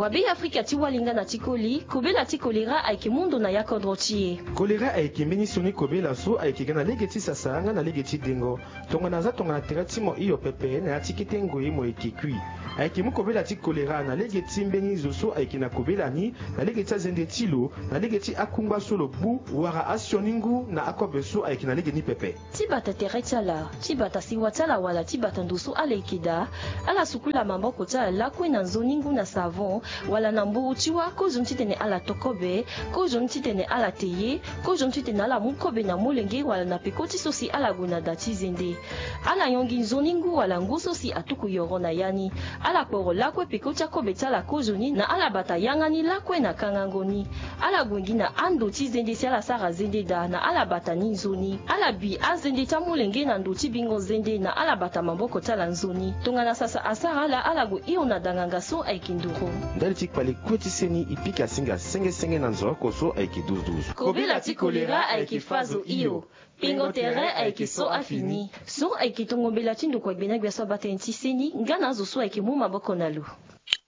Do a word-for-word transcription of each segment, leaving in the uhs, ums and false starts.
wabe Afrika tiwalinga na tikoli kobela tikolera aiki mundo na yakodrochie kolera aiki menisoni kobela so aiki gana legeti sasanga na legeti dengo tonga naza tonga na teratimo iyo pepe na atikite ngoi mo ekikui aiki mu kobela tikolera na legeti mbeni zoso aiki na kobela ni na legeti zende tilo na legeti akumba solo bu wara asioningu na akobeso aiki na legeni pepe tibata teretala tibata siwatala wala tibata ndoso alekida ala sukula mamboko tala lakwe na nzoningu na savon wala na mbu tiwa kozo ntitene ala tokobe kozo ntitene ala teye kozo ntitene ala mukobe na molenge wala na pekoti sosi ala guna dati zende ala yongi nzoningu wala nguso si atuku yoro na yani ala koro lakwe pekoti akobe tala kozo ni na ala bata yangani lakwe na kangangoni ala gwengi na ando tizende si ala sara zende da na ala bata ni nzoni ala bi azende ta molenge na ndoti bingo zende na ala bata mamboko tala nzoni tongana sasa asara ala ala go iyo na danganga so aikinduro ndali tikpale kweti seni ipika singa senge senge na nzoro koso aiki douze douze kobela tikolera aiki fazo iyo pingo tere aiki so afini so aiki tongombela tindo kwa gbena gwa so bata ntiseni ngana zo so aiki mu maboko na lu.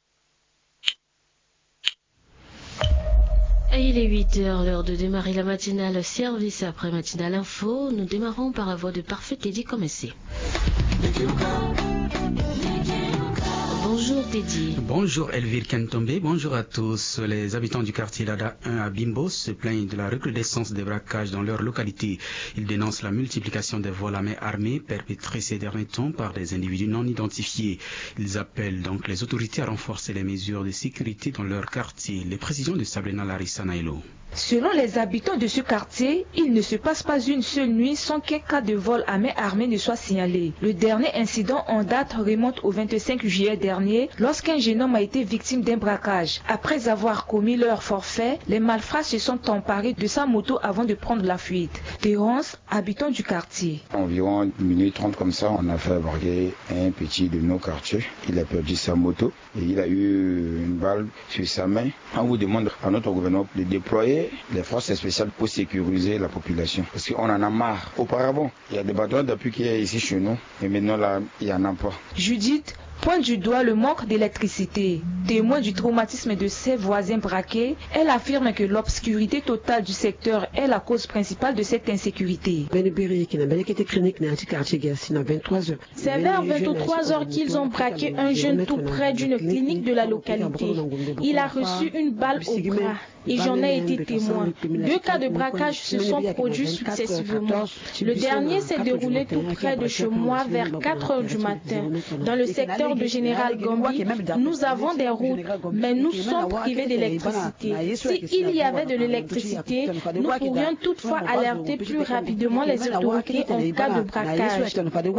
Et il est huit heures, l'heure de démarrer la matinale service après matinale info. Nous démarrons par la voix de Parfait Teddy Comessé. Bonjour Teddy. Bonjour Elvire Kentombe, bonjour à tous. Les habitants du quartier Lada un à Bimbo se plaignent de la recrudescence des braquages dans leur localité. Ils dénoncent la multiplication des vols à main armée perpétrés ces derniers temps par des individus non identifiés. Ils appellent donc les autorités à renforcer les mesures de sécurité dans leur quartier. Les précisions de Sabrina Larissa Nailo. Selon les habitants de ce quartier, il ne se passe pas une seule nuit sans qu'un cas de vol à main armée ne soit signalé. Le dernier incident en date remonte au vingt-cinq juillet dernier, lorsqu'un jeune homme a été victime d'un braquage. Après avoir commis leur forfait, les malfrats se sont emparés de sa moto avant de prendre la fuite. Terence, habitant du quartier. Environ une minute trente comme ça, on a fait braquer un petit de nos quartiers. Il a perdu sa moto et il a eu une balle sur sa main. On vous demande à notre gouvernement de déployer les forces spéciales pour sécuriser la population. Parce qu'on en a marre. Auparavant, il y a des bâtiments d'appui qui est ici chez nous. Et maintenant, là, il n'y en a pas. Judith pointe du doigt le manque d'électricité. Témoin du traumatisme de ses voisins braqués, elle affirme que l'obscurité totale du secteur est la cause principale de cette insécurité. C'est vers vingt-trois heures qu'ils ont braqué un jeune tout près d'une clinique de la localité. Il a reçu une balle au bras et j'en ai été témoin. Deux cas de braquage se sont produits successivement. Le dernier s'est déroulé tout près de chez moi vers quatre heures du matin. Dans le secteur de Général Gambi, nous avons des routes, mais nous sommes privés d'électricité. S'il y avait de l'électricité, nous pourrions toutefois alerter plus rapidement les autorités en cas de braquage.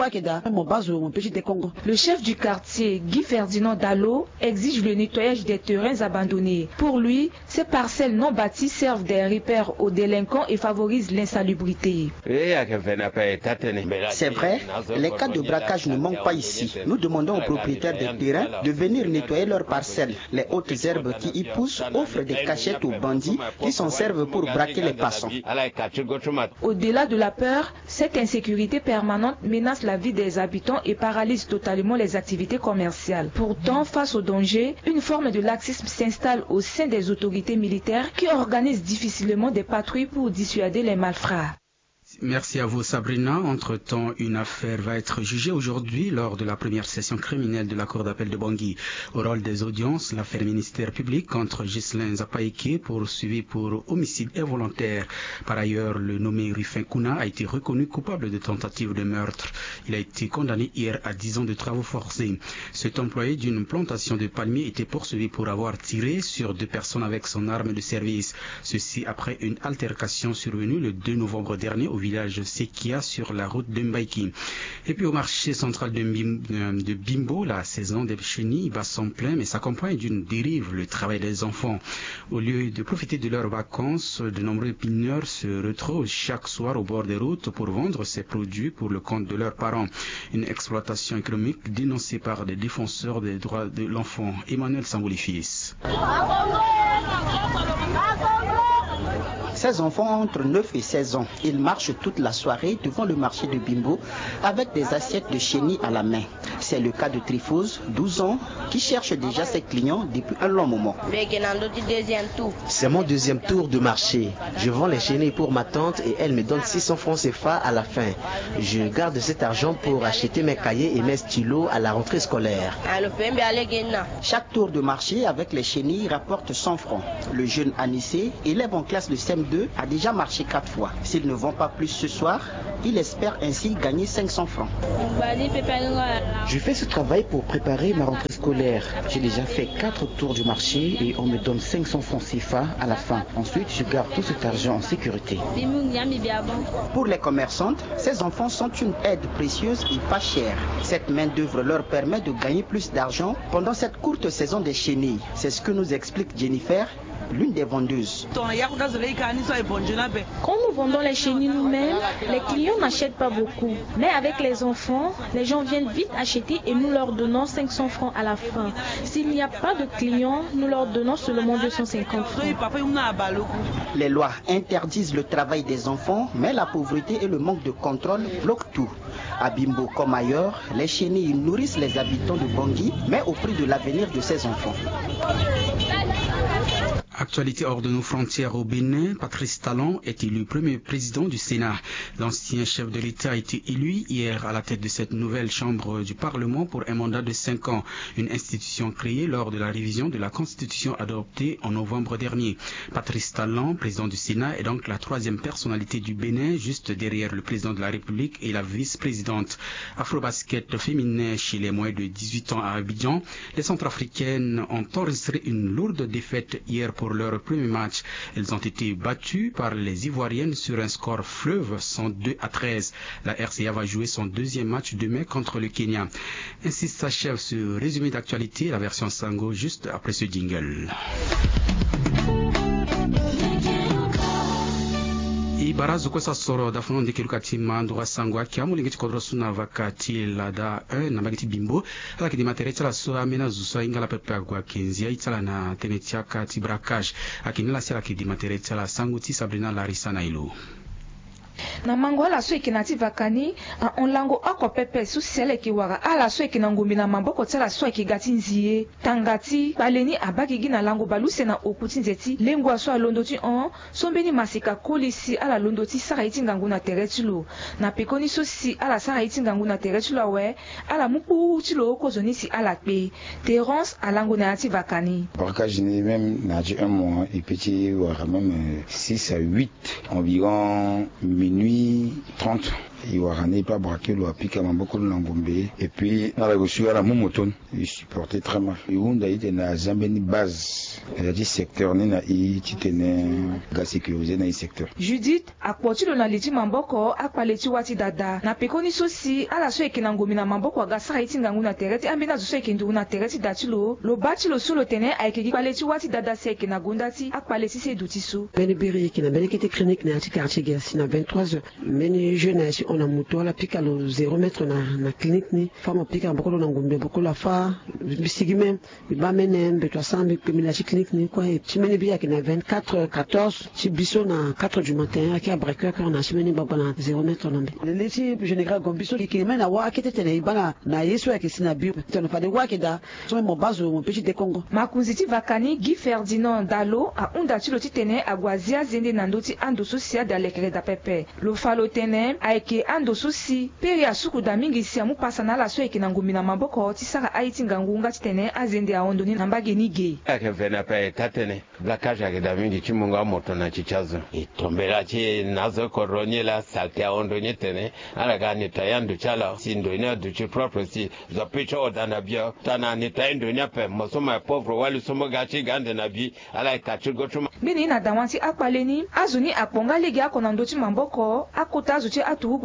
Le chef du quartier, Guy Ferdinand Dallot, exige le nettoyage des terrains abandonnés. Pour lui, ces parcelles non bâties servent des repères aux délinquants et favorisent l'insalubrité. C'est vrai, les cas de braquage ne manquent pas ici. Nous demandons aux propriétaires des terrains de venir nettoyer leurs parcelles. Les hautes herbes qui y poussent offrent des cachettes aux bandits qui s'en servent pour braquer les passants. Au-delà de la peur, cette insécurité permanente menace la vie des habitants et paralyse totalement les activités commerciales. Pourtant, face au danger, une forme de laxisme s'installe au sein des autorités militaires qui organisent difficilement des patrouilles pour dissuader les malfrats. Merci à vous Sabrina. Entre-temps, une affaire va être jugée aujourd'hui lors de la première session criminelle de la Cour d'appel de Bangui. Au rôle des audiences, l'affaire ministère public contre Ghislain Zapaïké poursuivi pour homicide involontaire. Par ailleurs, le nommé Rifin Kouna a été reconnu coupable de tentative de meurtre. Il a été condamné hier à dix ans de travaux forcés. Cet employé d'une plantation de palmiers était poursuivi pour avoir tiré sur deux personnes avec son arme de service. Ceci après une altercation survenue le deux novembre dernier au village Sekia sur la route de Mbaïki. Et puis au marché central de Bimbo, la saison des chenilles bat son plein mais s'accompagne d'une dérive, le travail des enfants. Au lieu de profiter de leurs vacances, de nombreux pineurs se retrouvent chaque soir au bord des routes pour vendre ces produits pour le compte de leurs parents. Une exploitation économique dénoncée par des défenseurs des droits de l'enfant. Emmanuel Sambouli-Fils. Ces enfants ont entre neuf et seize ans. Ils marchent toute la soirée devant le marché de Bimbo avec des assiettes de chenilles à la main. C'est le cas de Trifose, douze ans, qui cherche déjà ses clients depuis un long moment. C'est mon deuxième tour de marché. Je vends les chenilles pour ma tante et elle me donne six cents francs C F A à la fin. Je garde cet argent pour acheter mes cahiers et mes stylos à la rentrée scolaire. Chaque tour de marché avec les chenilles rapporte cent francs. Le jeune Anissé, élève en classe de C M deux, a déjà marché quatre fois. S'il ne vend pas plus ce soir, il espère ainsi gagner cinq cents francs. Je fais ce travail pour préparer ma rentrée scolaire. J'ai déjà fait quatre tours du marché et on me donne cinq cents francs C F A à la fin. Ensuite, je garde tout cet argent en sécurité. Pour les commerçantes, ces enfants sont une aide précieuse et pas chère. Cette main-d'œuvre leur permet de gagner plus d'argent pendant cette courte saison des chenilles. C'est ce que nous explique Jennifer, l'une des vendeuses. Quand nous vendons les chenilles nous-mêmes, les clients n'achètent pas beaucoup. Mais avec les enfants, les gens viennent vite acheter et nous leur donnons cinq cents francs à la fin. S'il n'y a pas de clients, nous leur donnons seulement deux cent cinquante francs. Les lois interdisent le travail des enfants, mais la pauvreté et le manque de contrôle bloquent tout. À Bimbo comme ailleurs, les chenilles nourrissent les habitants de Bangui, mais au prix de l'avenir de ces enfants. Actualité hors de nos frontières au Bénin, Patrice Talon est élu premier président du Sénat. L'ancien chef de l'État a été élu hier à la tête de cette nouvelle chambre du Parlement pour un mandat de cinq ans, une institution créée lors de la révision de la Constitution adoptée en novembre dernier. Patrice Talon, président du Sénat, est donc la troisième personnalité du Bénin, juste derrière le président de la République et la vice-présidente. Afrobasket féminin chez les moins de dix-huit ans à Abidjan, les Centrafricaines ont enregistré une lourde défaite hier pour leur premier match. Elles ont été battues par les Ivoiriennes sur un score fleuve cent deux à treize. La R C A va jouer son deuxième match demain contre le Kenya. Ainsi s'achève ce résumé d'actualité, la version Sango juste après ce jingle. Ibarazo kwa sasoro da funo ndike lukati mandwa sangwa kiamu lingiti kodro suna vakati lada e na magiti bimbo ala kidi materecha la so amena zuso ingala pepe agwa kenzia itala na tenetia kati brakage akinila sila kidi materecha la sanguti Sabrina Larissa na ilu. Na mango ala so ekinati vakani a onlango ako pepe su sele ki wara ala so ekina ngumbi na mamboko tsala so ekigati nziye tangati baleni abaki gina lango baluse na okuti nzeti lengwa so alondoti on sombeni masika kolisi ala londoti sara itinga nguna teretulo na pekoni so si ala sara itinga nguna teretulo we ala mupu tilo kozoni si ala pe Terence alango na ati vakani Braquage même n'a un mois et petit wara même six à huit environ minuit trente. Il va ramener pas braquer le appliquer à beaucoup de l'angombe et puis dans la reçu à la momoton il supportait très mal. Il y a eu na zambeni base il a dit secteur ni na i titene ga sécurisé na i secteur. Judith akpoti lo na liti mamboko akpaleti wati dada na pekoni sosi ala so ekina ngomi na mamboko ga sara itinga nguna tereti ambina zo so ekindu na tereti datilo lo batilo solo tene aikeki paleti wati dada se ekina gundati akpaleti se dutiso. Bene biri kina bene kete clinique na ati quartier gasi na vingt-trois heures. Mene jeune on a moto la pika lo zéro mètre na na clinique ni fama pika bokolo na ngombe bokolo fa bisigi même ba menem be trois cents mille la clinique ni quoi et chimene bi akina vingt-quatre quatorze ci biso na quatre du matin aki breaker on a chimene baba na zéro mètre na le leti général gombiso ki mena wa akete tene bana na yeso ya kisina bi tene fa de wa keda so mo bazo mo petit de Congo makuziti vakani Guy Ferdinand Dalo a unda tilo titene agwazia zende na ndoti ando socia dalekere da pepe lo falo tene aike ando susi peri asuku da mingi si amu pasa na la so ekina ngumi na maboko tisaka aiti ngangunga titene azende a ondoni na mbage ni gay ake vena pe tatene blakage ake da mingi chimunga moto na chichazo itombela chi nazo koronye la salte a ondoni tene ala gani tayando chala si ndoni du chi propre si za picho odana bia tana ni tayando nya pe mosoma pauvre wali somo gachi gande na bi ala kachi gochuma bini na dawanti akpaleni azuni aponga legi akona ndoti mamboko akota azuche atuhu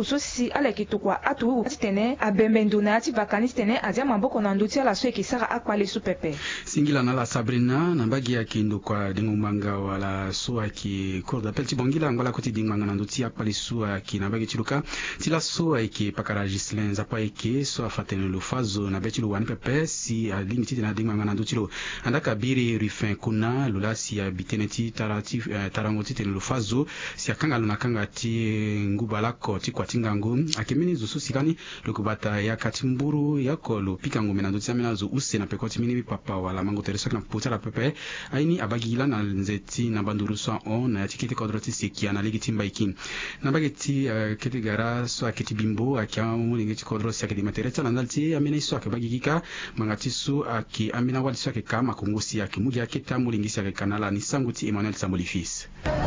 kuso si ala ki to kwa atu tene abembenduna ati vakanisi tene azia mamboko na nduti ala so ekisaka akpale su pepe singila na la Sabrina na mbagi ya kindu kwa dengo manga wala so aki cour d'appel ti bongila ngala koti dingmanga na nduti akpale su aki na mbagi chiluka tila so aki pakara Gislin zapa eke so afatene lo fazo na beti lo wani pepe si a limiti na dingmanga na nduti lo andaka biri rifin kuna lula si a biteneti tarati uh, tarangoti tene lo fazo si akanga luna kanga ti ngubalako ti kwa tingangu akimini zusu sikani lukubata ya katimburu yako lo pikangu mena nduti amena zo use na pekoti mini papa wala mango tereso na putara pepe aini abagila na nzeti na banduru so on na tikiti kodroti sikia na ligitimba ikin na bageti uh, kiti gara so akiti bimbo akia mulingi ti kodro si akiti matereta na ndalti amena iso akibagikika mangati so aki amena wali so akika makungusi akimugi akita mulingi si akikanala ni sanguti Emmanuel Samolifis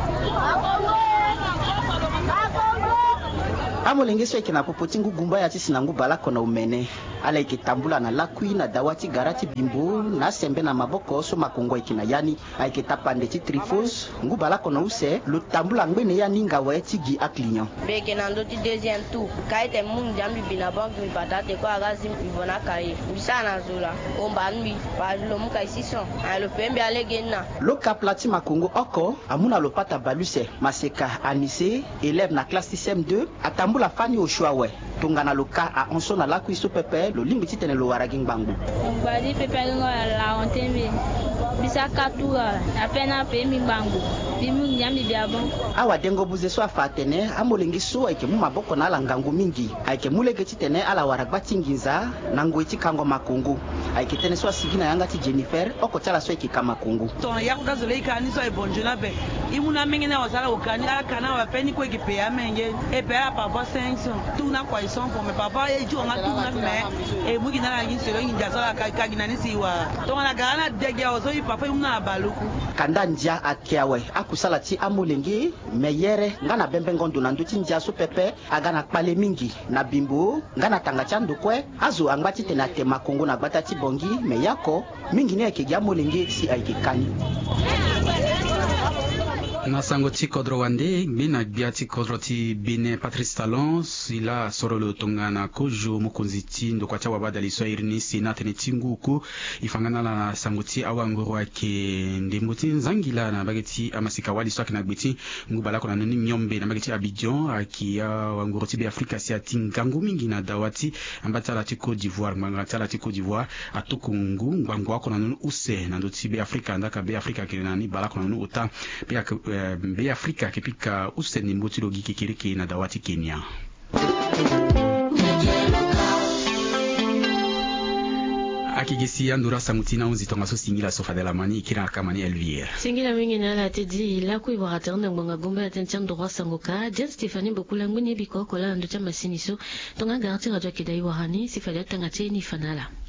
amolenge so ekena popoti ngugumba ya tisi na ngubala kona umene ala ikitambula na lakui na dawati garati bimbo na sembe na maboko so makongo ikina yani aikitapande ti trifos ngubala kona use lutambula ngwene ya ninga wa etigi aklinyo beke na ndo ti deuxième tour kaite mungu jambi bina bank mi patate ko agazi mbona kai bisana zula omba nbi bajulo muka isison alo pembe alegena lo kaplati makongo oko amuna lopata baluse maseka anise élève na classe C M deux atambu la fani au choix ouais tongana loka a onso na la kuiso pepe lo limbi titene lo waragi ngbangu ngwadi pepe ngo la ontembe bisaka tuwa apena pe mi ngbangu bimu nyambi biabon awa dengo buze so afatene amolengi so eke mu maboko na la ngangu mingi ake mulege titene ala waragba tinginza nango iti kango makungu ake tene so sigina yanga ti Jennifer oko tala so eke kama kungu ton yakuda zole ikani so e bonjona be imuna mingi na wasala okani ala kana wa peni ko eke pe amenge e pe a papa cinq cents tuna kwa ison pour me papa e ju nga tuna me e mugi na la ngi selo ngi jasola ka ka gina ni siwa to na gana dege ozo i papa imuna baluku kanda njia akiawe akusala ti amolenge meyere ngana bembe ngondo na nduti njia so pepe agana kpale mingi na bimbo ngana tanga chandu kwe azo angbati tena tema kongo na gbata ti bongi meyako mingi ne ke amolenge si aikekani na sango ti kodro wande bina bia ti kodro ti bine Patrice Talon sila sorolo tongana kojo mukonzi ti ndokwa cha wabada liso irini sina tene tinguku ifangana na sango ti awangoro ake ndembo ti nzangila na bageti amasika wali so akina gbeti ngubala kona nani myombe na bageti Abidjan aki awangoro ti be Afrika si ati ngangu mingi na dawati ambata la ti Côte d'Ivoire nganga la ti Côte d'Ivoire atukungu ngwangu kona nanu use na ndo ti be Afrika ndaka be Afrika kinani bala kona nanu uta be be Afrika kipika useni mboti logi kikiriki na dawati Kenya. Akigisi andura samutina unzi tonga so singila sofa de la mani kira kamani Elvire. Singila mingi na la tedi la ku iwa ratanda ngonga gomba attention droit sangoka Jen Stéphanie Bokula ngwini biko kola ndo cha masiniso tonga garanti radio kidai wahani sifali atanga teni fanala.